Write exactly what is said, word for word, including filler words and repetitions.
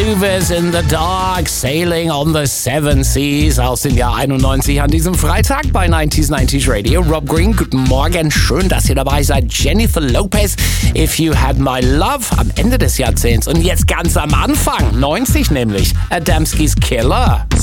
Movers in the Dark, Sailing on the Seven Seas aus dem Jahr einundneunzig an diesem Freitag bei neunzig neunzig Radio. Rob Green, guten Morgen, schön, dass ihr dabei seid. Jennifer Lopez, If You Had My Love am Ende des Jahrzehnts und jetzt ganz am Anfang, neunzig nämlich, Adamski's Killer.